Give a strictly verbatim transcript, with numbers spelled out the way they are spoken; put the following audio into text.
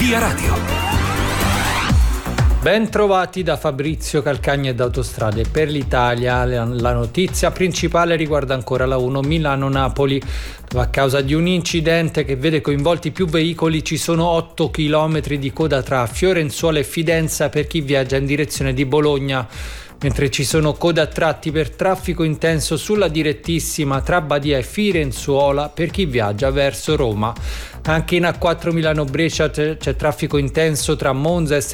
Via Radio. Ben trovati da Fabrizio Calcagna ed Autostrade per l'Italia. La notizia principale riguarda ancora la uno Milano-Napoli, dove a causa di un incidente che vede coinvolti più veicoli ci sono otto chilometri di coda tra Fiorenzuola e Fidenza per chi viaggia in direzione di Bologna, mentre ci sono code a tratti per traffico intenso sulla direttissima tra Badia e Firenzuola per chi viaggia verso Roma. Anche in A quattro Milano-Brescia c'è, c'è traffico intenso tra Monza e